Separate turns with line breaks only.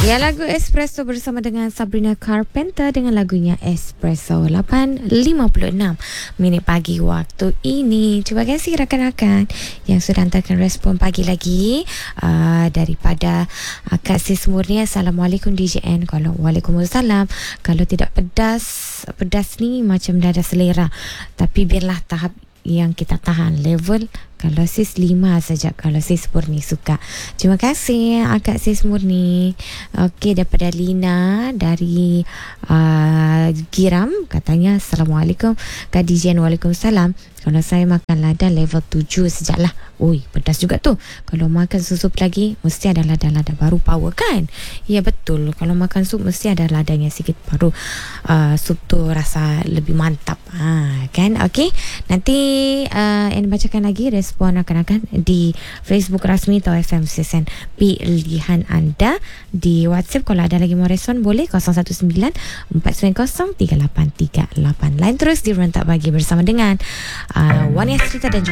Ya, lagu Espresso bersama dengan Sabrina Carpenter dengan lagunya Espresso. 8.56 minit pagi waktu ini. Terima kasih rakan-rakan yang sudah hantarkan respon pagi lagi. Daripada Kak Sis Murni, Assalamualaikum DJN. Kalau Waalaikumsalam. Kalau tidak pedas ni macam dah ada selera. Tapi biarlah tahap yang kita tahan level. Kalau sis 5 saja, kalau sis Murni suka. Terima kasih Kak Sis Murni. Okey, daripada Lina dari Giram, katanya Assalamualaikum Kak DJN. Waalaikumsalam. Kalau saya makan lada level 7 sajalah. Ui, pedas juga tu. Kalau makan sup lagi mesti ada lada-lada baru power kan? Ya betul. Kalau makan sup mesti ada ladanya sikit baru sup tu rasa lebih mantap. Kan? Okey. Nanti yang bacakan lagi respon rakan-rakan di Facebook rasmi Tau FM Sesen pilihan anda. Di WhatsApp kalau ada lagi mau respon boleh 019 490 3838. Lain terus di Rentak Pagi bersama dengan Wan Yastrita dan juga